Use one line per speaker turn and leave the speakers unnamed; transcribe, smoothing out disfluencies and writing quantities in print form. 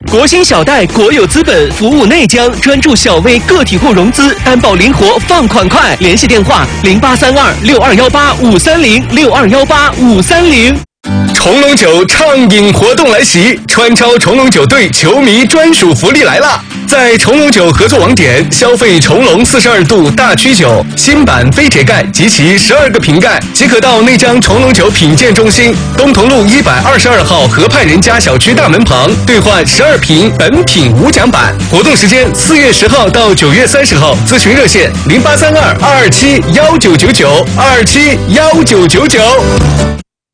国兴小贷国有资本服务内江，专注小微个体户融资，担保灵活，放款快。联系电话08326218-530，6218-530。
重龙酒畅饮活动来袭，川超重龙酒队球迷专属福利来了！在重龙酒合作网点消费重龙42度大曲酒新版飞铁盖及其12个瓶盖，即可到内江重龙酒品鉴中心东同路122号河畔人家小区大门旁兑换12瓶本品无奖版。活动时间4月10号到9月30号，咨询热线0832-227-1999，227-1999。